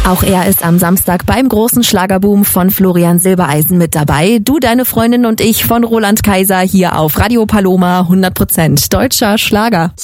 Auch er ist am Samstag beim großen Schlagerboom von Florian Silbereisen mit dabei. Du, deine Freundin und ich von Roland Kaiser hier auf Radio Paloma, 100% deutscher Schlager.